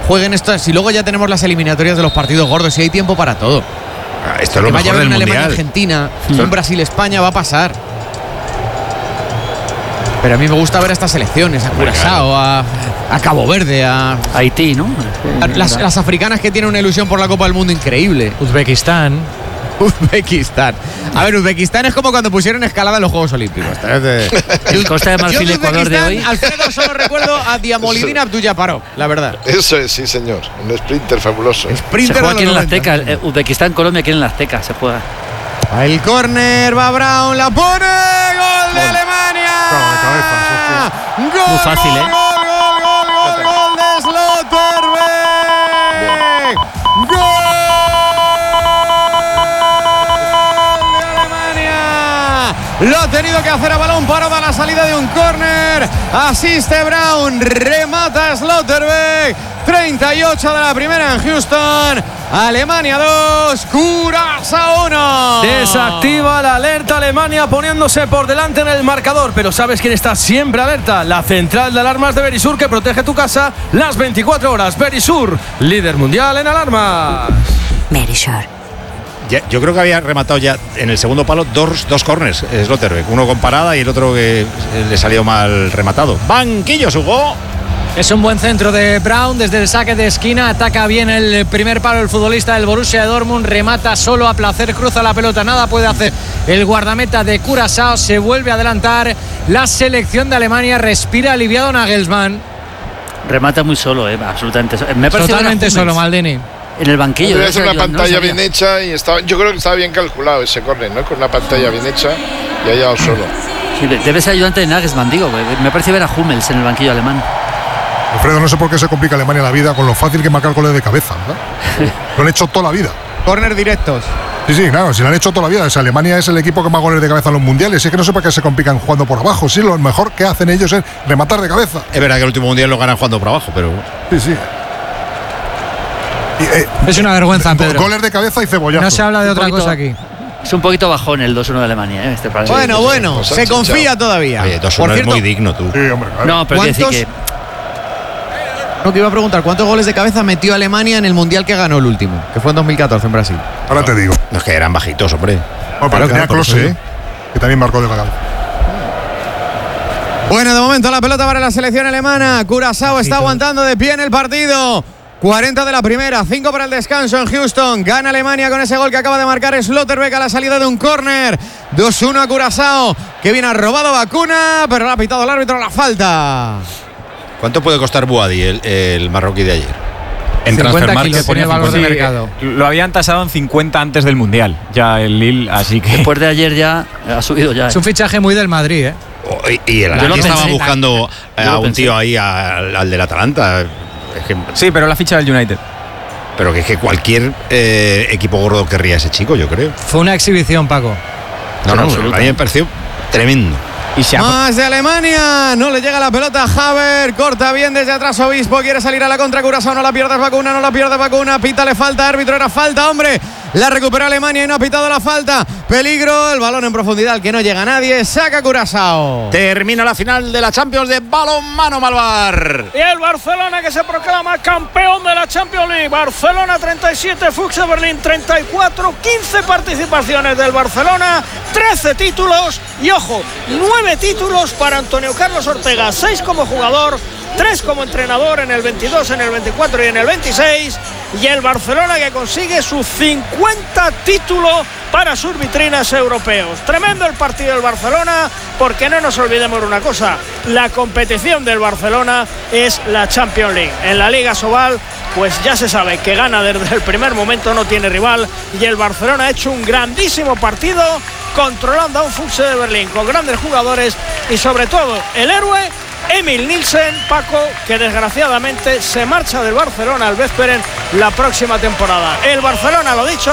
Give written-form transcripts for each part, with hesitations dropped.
jueguen estas y luego ya tenemos las eliminatorias de los partidos gordos y hay tiempo para todo. Esto es lo que mejor vaya a haber del una Mundial. Alemania-Argentina, un Brasil-España, va a pasar. Pero a mí me gusta ver a estas selecciones, a Curazao, a Cabo Verde, a Haití, ¿no? las africanas que tienen una ilusión por la Copa del Mundo increíble. Uzbekistán. A ver, Uzbekistán es como cuando pusieron escalada en los Juegos Olímpicos. El Costa de Marfil Yo de Ecuador de hoy. Alfredo, solo recuerdo a Diamolidín Abdul-Jabbarov, la verdad. Eso es, sí, señor. Un sprinter fabuloso. Se Sprinter juega de aquí en los la 90. Azteca. Uzbekistán, Colombia, aquí en la Azteca se juega. El córner va Brown, la pone, gol de Alemania. Gol, Muy fácil, ¿eh? Gol de Slotterbeck. Gol de Alemania. Lo ha tenido que hacer a balón parado a la salida de un córner. Asiste Brown, remata Slotterbeck. 38 de la primera en Houston. Alemania 2, Curazao 1. Desactiva la alerta Alemania poniéndose por delante en el marcador. Pero ¿sabes quién está siempre alerta? La central de alarmas de Verisur, que protege tu casa las 24 horas. Verisur, líder mundial en alarmas. Verisur. Yo creo que había rematado ya en el segundo palo dos corners, Slotterbeck. Uno con parada y el otro que le salió mal rematado. Banquillos, Hugo. Es un buen centro de Brown desde el saque de esquina, ataca bien el primer palo el futbolista del Borussia Dortmund, remata solo a placer, cruza la pelota, nada puede hacer el guardameta de Curazao, se vuelve a adelantar la selección de Alemania, respira aliviado Nagelsmann. Remata muy solo, absolutamente. Me parece totalmente solo, Maldini. En el banquillo. Debe ser una pantalla bien hecha y yo creo que estaba bien calculado ese córner, ¿no? Con una pantalla bien hecha y ha llegado solo. Sí, debe ser ayudante de Nagelsmann, digo. Me parece ver a Hummels en el banquillo alemán. Alfredo, no sé por qué se complica Alemania la vida con lo fácil que marcar goles de cabeza, ¿verdad? Lo han hecho toda la vida. Córner directos. Sí, claro, si lo han hecho toda la vida. Alemania es el equipo que más goles de cabeza en los mundiales. Es que no sé por qué se complican jugando por abajo. Sí, lo mejor que hacen ellos es rematar de cabeza. Es verdad que el último mundial lo ganan jugando por abajo, pero... Sí. Es una vergüenza, Pedro. Goles de cabeza y cebollazo. No se habla de otra cosa aquí. Es un poquito bajón el 2-1 de Alemania, este partido. Bueno, se confía todavía. Oye, 2-1 es muy digno, tú. Sí, hombre, claro. No, pero quiero decir que... No, que iba a preguntar, ¿cuántos goles de cabeza metió Alemania en el Mundial que ganó el último? Que fue en 2014 en Brasil. Ahora te digo. No, es que eran bajitos, hombre. No, pero tenía Klose, que también marcó de la cabeza. Bueno, de momento la pelota para la selección alemana. Curazao está aguantando de pie en el partido. 40 de la primera, 5 para el descanso en Houston. Gana Alemania con ese gol que acaba de marcar Slotterbeck a la salida de un córner. 2-1 a Curazao, que viene robado Vacuna, pero le ha pitado el árbitro la falta. ¿Cuánto puede costar Boadi, el marroquí de ayer? En 50 Transfermarkt kilos ponía tiene valor de 50. mercado. Lo habían tasado en 50 antes del Mundial, ya el Lille, así que... Después de ayer ya ha subido ya. Es un fichaje muy del Madrid, ¿eh? Y el Atleti estaba buscando Yo a lo un pensé. tío ahí, al del Atalanta. Es que, Sí, pero la ficha del United. pero que es que cualquier equipo gordo querría a ese chico, yo creo. Fue una exhibición, Paco. No, a mí me pareció tremendo. Y se Más de Alemania, no le llega la pelota a Haver, corta bien desde atrás Obispo, quiere salir a la contra Curazao, no la pierdas Vacuna, pita, le falta, árbitro, era falta, hombre, la recupera Alemania y no ha pitado la falta, peligro, el balón en profundidad, que no llega a nadie, saca Curazao. Termina la final de la Champions de balonmano, Malvar. Y el Barcelona que se proclama campeón de la Champions League. Barcelona 37, Fuchs Berlín 34, 15 participaciones del Barcelona, 13 títulos y ojo, 9 títulos para Antonio Carlos Ortega, 6 como jugador, 3 como entrenador en el 22, en el 24 y en el 26, y el Barcelona que consigue su 50 título para sus vitrinas europeos. Tremendo el partido del Barcelona, porque no nos olvidemos de una cosa, la competición del Barcelona es la Champions League. En la Liga Sobal, pues ya se sabe que gana desde el primer momento, no tiene rival, y el Barcelona ha hecho un grandísimo partido, controlando a un Fuchs de Berlín con grandes jugadores y sobre todo el héroe Emil Nielsen, Paco, que desgraciadamente se marcha del Barcelona al Veszprém la próxima temporada. El Barcelona, lo dicho,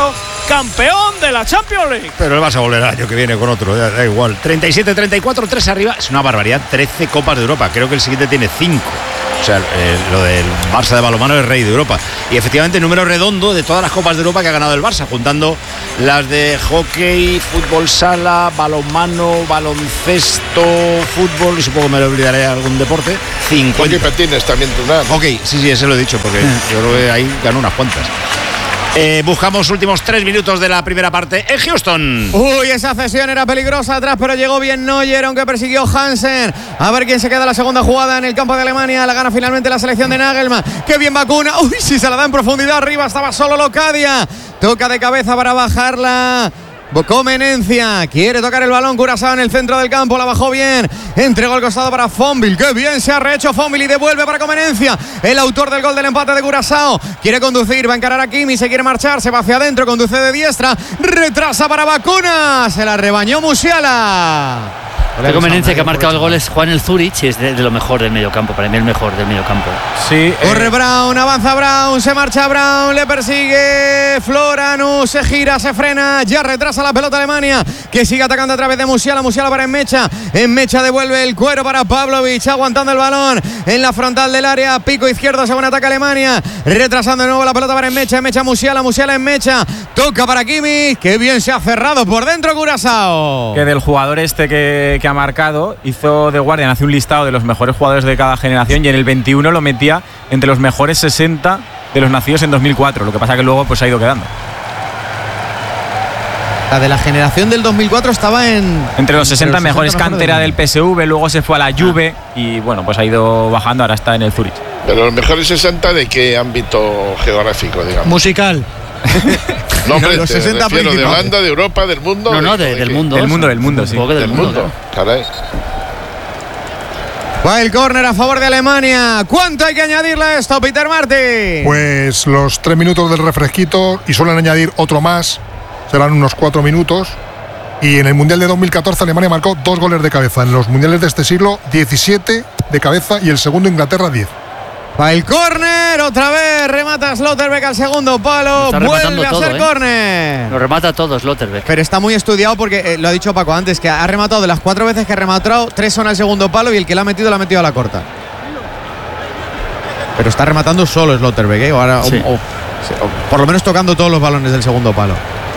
campeón de la Champions League. Pero él va a volver el año que viene con otro, da igual. 37-34, 3 arriba, es una barbaridad. 13 Copas de Europa, creo que el siguiente tiene 5. O sea, lo del Barça de balonmano es rey de Europa. Y efectivamente, número redondo de todas las Copas de Europa que ha ganado el Barça, juntando las de hockey, fútbol sala, balonmano, baloncesto, fútbol, y supongo que me olvidaré algún deporte. 50. Hockey patines también tendrán. Hockey, sí, ese lo he dicho, porque yo creo que ahí ganó unas cuantas. Buscamos últimos 3 minutos de la primera parte en Houston. Uy, esa cesión era peligrosa atrás, pero llegó bien Neuer, aunque persiguió Hansen. A ver quién se queda la segunda jugada en el campo de Alemania. La gana finalmente la selección de Nagelsmann. ¡Qué bien vacuna! Uy, si se la da en profundidad arriba, estaba solo Locadia. Toca de cabeza para bajarla. Comenencia quiere tocar el balón. Curaçao en el centro del campo, la bajó bien, entregó al costado para Fonville. ¡Qué bien se ha rehecho Fonville! Y devuelve para Comenencia, el autor del gol del empate de Curaçao. Quiere conducir, va a encarar a Kimi, se quiere marchar, se va hacia adentro, conduce de diestra, retrasa para Vacuna, se la rebañó Musiala. La Comenencia, que ha marcado el gol, es Juan el Zurich, es de lo mejor del mediocampo, para mí el mejor del mediocampo. Sí. Corre Brown, avanza Brown, se marcha Brown, le persigue Floranu, se gira, se frena, ya retrasa la pelota Alemania, que sigue atacando a través de Musiala. Musiala para Enmecha devuelve el cuero para Pavlovic, aguantando el balón en la frontal del área, pico izquierdo, según ataca Alemania, retrasando de nuevo la pelota para Enmecha Musiala, Enmecha, toca para Kimmich, que bien se ha cerrado por dentro Curaçao. Que del jugador que ha marcado, hizo The Guardian, hace un listado de los mejores jugadores de cada generación, y en el 21 lo metía entre los mejores 60 de los nacidos en 2004, lo que pasa que luego pues ha ido quedando. La de la generación del 2004 estaba entre los 60 mejores, cantera del PSV, luego se fue a la Juve y bueno, pues ha ido bajando, ahora está en el Zurich. Pero los mejores 60, ¿de qué ámbito geográfico, digamos? Musical. No, hombre, los 60 de Holanda, de Europa, del mundo. No, del mundo. Del mundo, sí. Del mundo, caray. Va el córner a favor de Alemania. ¿Cuánto hay que añadirle a esto, Peter Martin? Pues los 3 minutos del refresquito, y suelen añadir otro más, serán unos 4 minutos. Y en el Mundial de 2014 Alemania marcó 2 goles de cabeza. En los mundiales de este siglo, 17 de cabeza, y el segundo Inglaterra 10. Va el córner, otra vez remata Slotterbeck al segundo palo, vuelve a ser córner. Lo remata todo Slotterbeck. Pero está muy estudiado porque, lo ha dicho Paco antes, que ha rematado de las 4 veces que ha rematado, 3 son al segundo palo y el que la ha metido a la corta. Pero está rematando solo Slotterbeck, ¿eh? Ahora, sí. o por lo menos tocando todos los balones del segundo palo.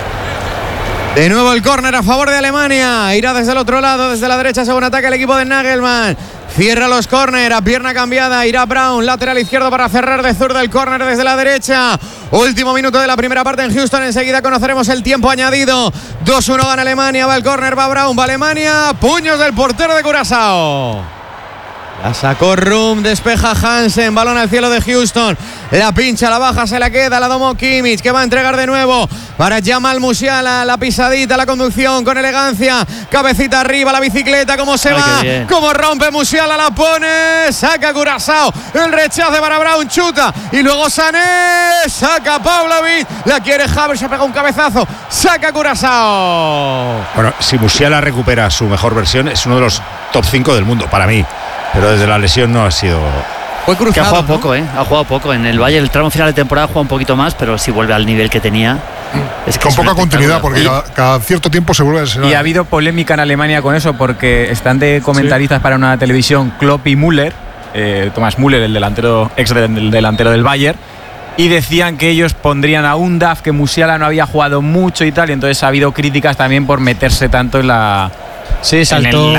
De nuevo el córner a favor de Alemania. Irá desde el otro lado, desde la derecha, según ataca el equipo de Nagelsmann. Cierra los córner, a pierna cambiada, irá Brown, lateral izquierdo para cerrar de zurda el córner desde la derecha. Último minuto de la primera parte en Houston, enseguida conoceremos el tiempo añadido. 2-1 gana Alemania, va el córner, va Brown, va Alemania, puños del portero de Curaçao. La sacó Rum, despeja Hansen, balón al cielo de Houston, la pincha, la baja, se la queda, la domó Kimmich, que va a entregar de nuevo para Jamal Musiala, la pisadita, la conducción con elegancia, cabecita arriba, la bicicleta, cómo se va, cómo rompe Musiala, la pone, saca Curaçao, el rechace para Brown, chuta, y luego Sané, saca Pavlovic, la quiere Havertz, se pega un cabezazo, saca Curaçao. Bueno, si Musiala recupera su mejor versión, es uno de los top 5 del mundo, para mí. Pero desde la lesión no ha sido. Fue cruzado, que ha jugado poco, ha jugado poco. En el Bayern, el tramo final de temporada, ha jugado un poquito más, pero si vuelve al nivel que tenía. Es que con poca continuidad, porque cada cierto tiempo se vuelve a lesionar. Y ha habido polémica en Alemania con eso, porque están de comentaristas para una televisión Klopp y Müller, Thomas Müller, el delantero, ex delantero del Bayern, y decían que ellos pondrían a Undav, que Musiala no había jugado mucho y tal, y entonces ha habido críticas también por meterse tanto en la. Sí, saltó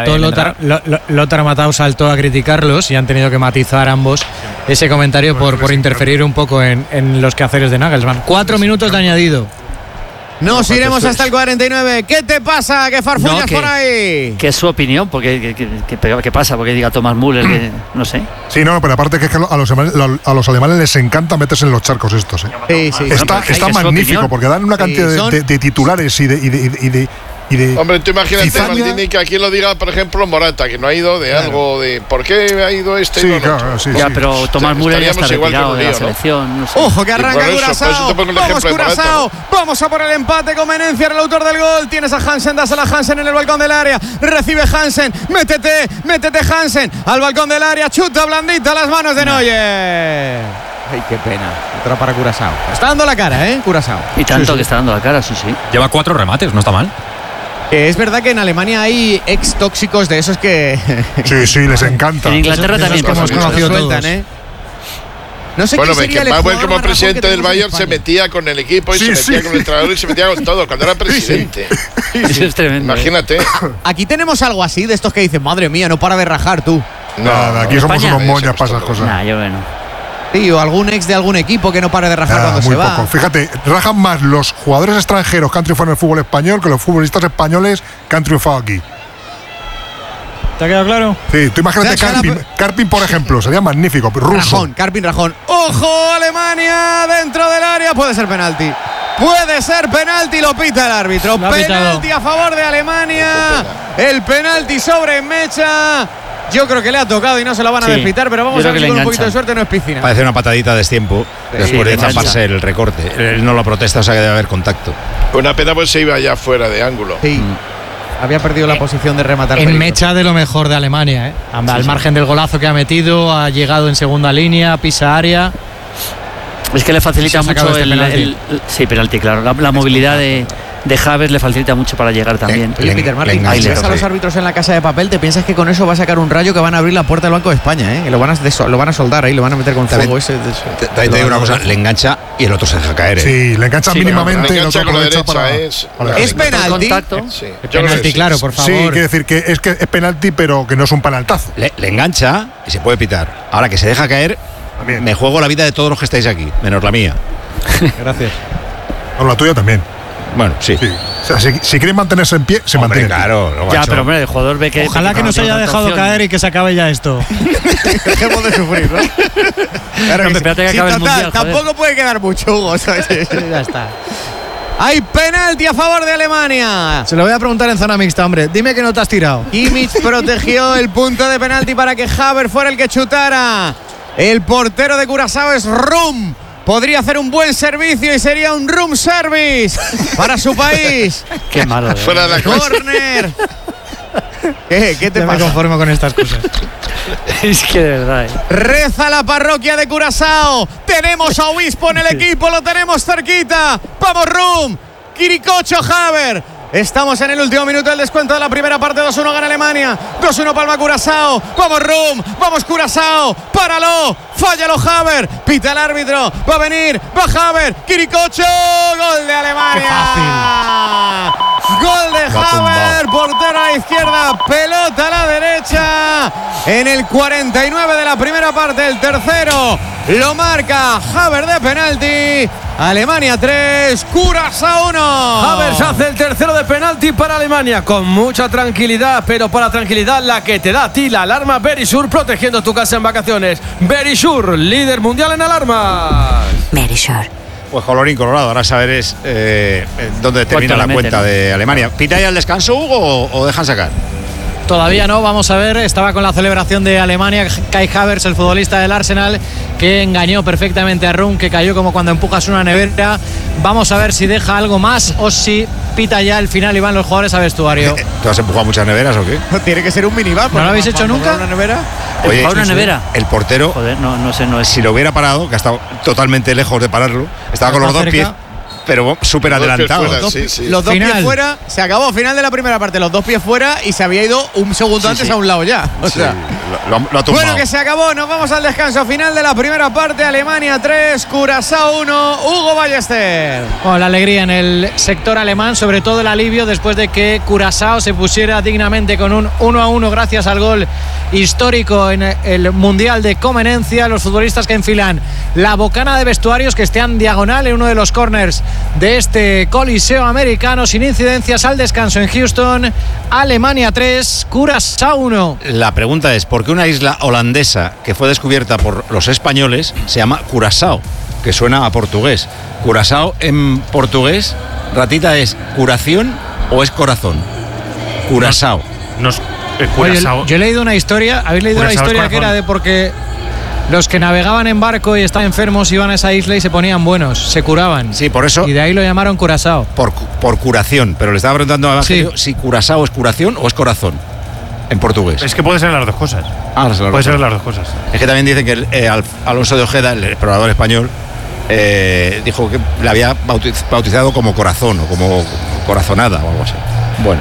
Lothar Matthaus saltó a criticarlos y han tenido que matizar ambos ese comentario por interferir un poco en los quehaceres de Nagelsmann. 4 minutos de añadido. Nos iremos hasta el 49. ¿Qué te pasa? ¿Qué farfullas por ahí? Que es su opinión, porque ¿qué pasa? Porque diga Thomas Müller, que no sé. Sí, no, pero aparte que es que a los alemanes les encanta meterse en los charcos estos. Sí. Está magnífico, porque dan una cantidad de titulares y de hombre, tú imagínate, Maldini, que aquí lo diga, por ejemplo, Morata, que no ha ido de algo de ¿por qué ha ido este? Sí, claro, sí. Ya, pero Tomás Müller ya está retirado de la selección. No sé. Ojo, que arranca Curaçao. Vamos, Curaçao. Vamos a por el empate. Comenencia, el autor del gol. Tienes a Hansen, dásela a Hansen en el balcón del área. Recibe Hansen. Métete Hansen al balcón del área. Chuta blandita las manos de Neuer. Ay, qué pena. Otra para Curazao. Está dando la cara, Curazao. Y tanto que está dando la cara, sí. Lleva 4 remates, no está mal. Es verdad que en Alemania hay ex tóxicos de esos que. Sí, les encanta. En Inglaterra también hemos conocido sueltan, todos. No sé bueno, quién sería el Beckenbauer jugador como más rajón presidente que del tenemos en Bayern se España. metía con el equipo y se metía con el entrenador y se metía con todo cuando era presidente. Eso es tremendo. Imagínate. Aquí tenemos algo así de estos que dicen, madre mía, no para de rajar tú. Nada, aquí somos España. unos moñas para esas cosas. Nah, yo bueno. Sí, o algún ex de algún equipo que no pare de rajar cuando muy se va. poco. Fíjate, rajan más los jugadores extranjeros que han triunfado en el fútbol español que los futbolistas españoles que han triunfado aquí. ¿Te ha quedado claro? Sí, tú imagínate O sea, Karpin, por ejemplo, sería magnífico, ruso. Karpin Rajón. ¡Ojo, Alemania! Dentro del área. Puede ser penalti. Lo pita el árbitro. Lo ha Penalti pitado. a favor de Alemania. El penalti sobre Mecha. Yo creo que le ha tocado y no se lo van a Sí, despitar, pero vamos yo a ver creo si que con le un poquito de enganchan. suerte no es piscina. Parece una patadita de destiempo después le de engancha. zafarse el recorte. Él no lo protesta, o sea que debe haber contacto. Una pena pues se iba ya fuera de ángulo. Sí. Había perdido la posición de rematar. En peligro. Mecha de lo mejor de Alemania, al margen del golazo que ha metido, ha llegado en segunda línea, pisa área. Es que le facilita Se ha sacado mucho este penalti. sí, penalti, claro. La movilidad de Havertz le facilita mucho para llegar también. Oye, Peter Martin, Ahí si le ves a toca. los árbitros en la casa de papel, te piensas que con eso va a sacar un rayo que van a abrir la puerta del Banco de España, Y lo van a soldar ahí, lo van a meter con fuego. Te digo una cosa, le engancha y el otro se deja caer. Sí, le enganchan mínimamente Le el engancha otro con la aprovecha derecha, para Es penalti. Contacto. Sí. Yo creo Penalti, que sí. claro, por favor. Sí, quiere decir que es penalti, pero que no es un penaltazo. Le engancha y se puede pitar. Ahora que se deja caer, También. me juego la vida de todos los que estáis aquí, menos la mía. Gracias. Con la tuya también. Bueno, sí. Sí. O sea, si quieren mantenerse en pie, se Hombre, mantienen. claro. lo Ya, macho. pero hombre, el jugador ve que. Ojalá que no se haya dejado caer y que se acabe ya esto. Dejemos de sufrir, ¿no? Claro, Hombre, espérate que acabe el total, Mundial, joder. tampoco puede quedar mucho, Hugo, ¿sabes? Ya está. Hay penalti a favor de Alemania. Se lo voy a preguntar en zona mixta, hombre. Dime que no te has tirado. Kimmich protegió el punto de penalti para que Havertz fuera el que chutara. El portero de Curazao es Rum. Podría hacer un buen servicio y sería un room service para su país. Qué malo. de Fuera de verdad. la cosa. Corner. ¿Qué te Ya me pasa? conformo con estas cosas. Es que de verdad. Reza la parroquia de Curazao. Tenemos a Obispo en el equipo, lo tenemos cerquita. Vamos, Rum. Quiricocho, Havertz. Estamos en el último minuto del descuento de la primera parte. 2-1 gana Alemania. 2-1 palma Curazao. Vamos, Rum. Vamos, Curazao. Páralo. Fállalo, Havertz. Pita el árbitro. Va a venir. Va Havertz. Quiricocho. Gol de Alemania. Gol de Havertz. Portero a la izquierda. Pelota a la derecha. En el 49 de la primera parte. El tercero lo marca Havertz de penalti. Alemania 3, Curazao 1. Havertz hace el tercero de penalti para Alemania con mucha tranquilidad, pero para tranquilidad la que te da a ti la alarma Verisur, protegiendo tu casa en vacaciones. Verisur, líder mundial en alarmas. Verisur. Pues colorín colorado, ahora saber es dónde termina ¿Cuánto la le cuenta meten? de Alemania. ¿Pita ya el descanso, Hugo, o dejan sacar? Todavía no, vamos a ver. Estaba con la celebración de Alemania Kai Havertz, el futbolista del Arsenal, que engañó perfectamente a Rum, que cayó como cuando empujas una nevera. Vamos a ver si deja algo más o si pita ya el final y van los jugadores a vestuario. ¿Tú has empujado muchas neveras o qué? Tiene que ser un minibar. ¿No lo habéis hecho nunca? ¿Una nevera? ¿Para una nevera? El portero, Joder, no sé, no es. si lo hubiera parado, que ha estado totalmente lejos de pararlo, estaba con los Está dos cerca. pies, pero súper Dos pies adelantado. fuera, sí, sí. Los dos Final. pies fuera, se acabó. Final de la primera parte, los dos pies fuera y se había ido un segundo antes sí. a un lado ya. O Sí, sea, lo ha tumbado. bueno, que se acabó. Nos vamos al descanso final de la primera parte. Alemania 3, Curazao 1, Hugo Ballester. Bueno, la alegría en el sector alemán, sobre todo el alivio después de que Curazao se pusiera dignamente con un 1-1 gracias al gol histórico en el Mundial de Comenencia. Los futbolistas que enfilan la bocana de vestuarios, que están diagonal en uno de los corners de este coliseo americano, sin incidencias al descanso en Houston. Alemania 3, Curazao 1. La pregunta es, ¿por qué una isla holandesa que fue descubierta por los españoles se llama Curazao? Que suena a portugués. Curazao en portugués, ratita, ¿es curación o es corazón? Curazao. Oye, yo he leído una historia, ¿habéis leído la Curazao es historia que corazón. era de porque los que navegaban en barco y estaban enfermos iban a esa isla y se ponían buenos, se curaban? Sí, por eso, Y de ahí lo llamaron Curazao. por curación. Pero le estaba preguntando a Evangelio Sí. si Curazao es curación o es corazón. en portugués. Es que puede ser las dos cosas. Puede ser las dos cosas. Es que también dicen que Alonso de Ojeda, el explorador español, dijo que le había bautizado como corazón o como corazonada o algo así. Bueno.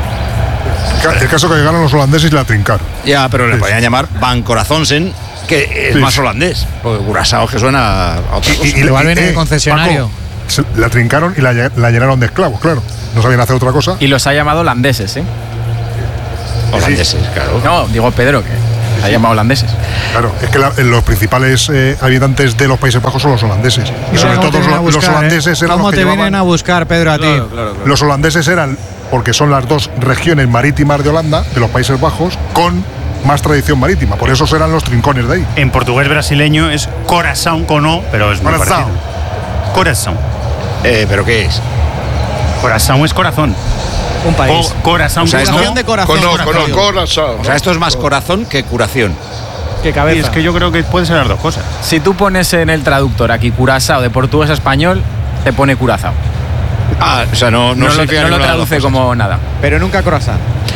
El caso que llegaron los holandeses y la trincaron. Ya, pero le podían llamar Van Corazonsen, que es más holandés. Porque Curazao que suena a otra cosa. Y igual viene el concesionario. Paco, la trincaron y la llenaron de esclavos, claro. No sabían hacer otra cosa. Y los ha llamado holandeses, ¿eh? Holandeses, claro. No, digo Pedro, que ha llamado holandeses. Claro, es que los principales habitantes de los Países Bajos son los holandeses. Y sobre todo los holandeses eran ¿Cómo los que te vienen a buscar, Pedro, a ti? Claro. Los holandeses eran, porque son las dos regiones marítimas de Holanda, de los Países Bajos, con más tradición marítima. Por eso serán los trincones de ahí. En portugués brasileño es coração con O, pero es muy parecido. Coração. ¿Pero qué es? Coração es corazón. Un país. Corazón. O sea, Curación de corazón. Corazón. O sea, esto es más corazón que curación. ¿Qué cabeza? Y es que yo creo que pueden ser las dos cosas. Si tú pones en el traductor aquí Curazao de portugués a español, te pone Curazao. O sea, no lo traduce como nada. Pero nunca croissant.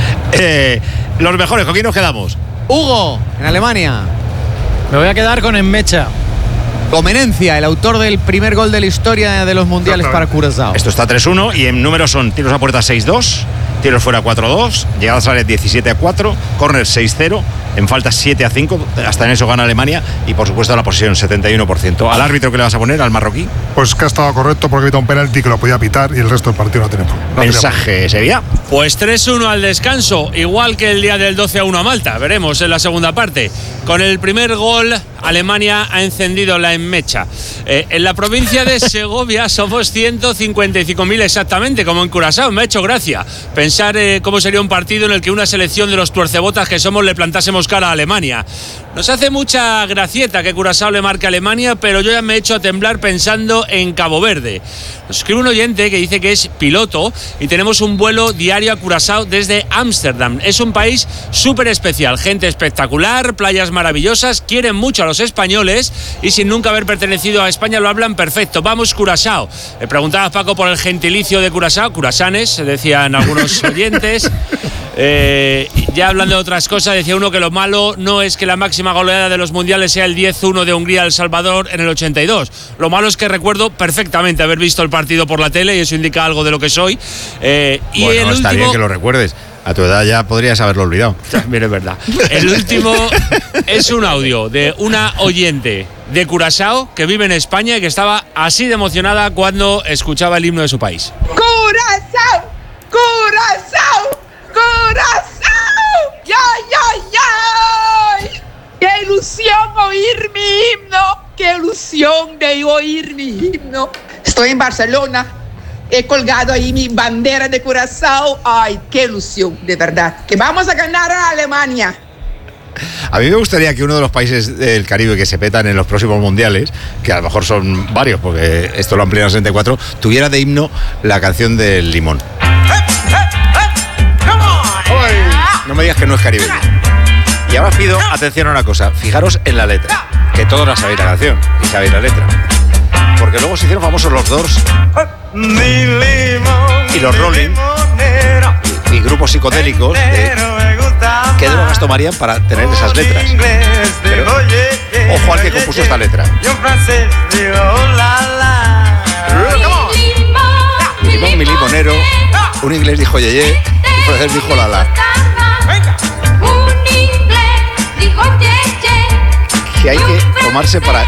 Los mejores, ¿con quién nos quedamos? Hugo, en Alemania. Me voy a quedar con Enmecha. Comenencia, el autor del primer gol de la historia de los mundiales para Curazao. Esto está 3-1 y en números son tiros a puerta 6-2, tiros fuera 4-2, llegadas a área 17-4, córner 6-0, en falta 7-5, hasta en eso gana Alemania y por supuesto la posesión 71%. ¿Al árbitro que le vas a poner, al marroquí? Pues que ha estado correcto porque ha evitado un penalti que lo podía pitar y el resto del partido no tiene problema. Mensaje, Sevilla. Pues 3-1 al descanso, igual que el día del 12-1 a Malta. Veremos en la segunda parte. Con el primer gol, Alemania ha encendido la Enmecha. En la provincia de Segovia somos 155.000 exactamente, como en Curazao. Me ha hecho gracia pensar cómo sería un partido en el que una selección de los tuercebotas que somos le plantásemos cara a Alemania. Nos hace mucha gracieta que Curazao le marque a Alemania, pero yo ya me he hecho a temblar pensando en Cabo Verde. Nos escribe un oyente que dice que es piloto y tenemos un vuelo diario a Curazao desde Ámsterdam. Es un país súper especial, gente espectacular, playas maravillosas, quieren mucho a los españoles y sin nunca haber pertenecido a España lo hablan perfecto. Vamos, Curazao. Le preguntaba a Paco por el gentilicio de Curazao, curasanes, decían algunos oyentes. Ya hablando de otras cosas, decía uno que lo malo no es que la máxima goleada de los mundiales sea el 10-1 de Hungría a El Salvador en el 82. Lo malo es que recuerdo perfectamente haber visto el partido por la tele y eso indica algo de lo que soy. Y bueno, está bien que lo recuerdes. A tu edad ya podrías haberlo olvidado. También es verdad. El último es un audio de una oyente de Curazao que vive en España y que estaba así de emocionada cuando escuchaba el himno de su país. ¡Curazao! ¡Curazao! ¡Curazao! ¡Ya, ya, ya! ¡Qué ilusión oír mi himno! ¡Qué ilusión de oír mi himno! Estoy en Barcelona. He colgado ahí mi bandera de Curazao. ¡Ay, qué ilusión, de verdad! ¡Que vamos a ganar a Alemania! A mí me gustaría que uno de los países del Caribe que se petan en los próximos mundiales, que a lo mejor son varios, porque esto lo amplían a 64, tuviera de himno la canción del Limón. No me digas que no es caribeño. Y ahora pido atención a una cosa. Fijaros en la letra. Que todos la sabéis la canción y sabéis la letra. Porque luego se hicieron famosos los Doors y los Rolling y grupos psicodélicos. ¿Qué drogas tomarían para tener esas letras? Pero, ojo al que compuso esta letra. Mi limonero. Un inglés dijo yeye. Un francés dijo lala. Que hay que tomarse para